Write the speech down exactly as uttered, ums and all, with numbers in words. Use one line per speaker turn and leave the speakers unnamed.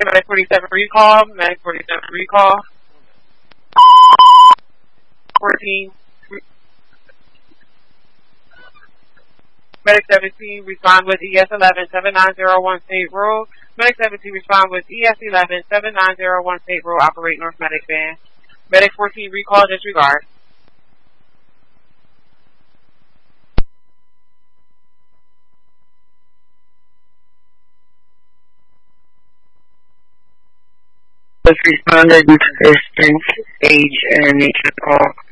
Medic forty-seven recall, Medic forty-seven recall. fourteen. Medic seventeen, respond with E S eleven seven nine zero one State Road. Medic seventeen, respond with E S eleven seven nine zero one State Road, operate North Medic van. Medic fourteen, recall, disregard.
Responded with distance, age, and nature call.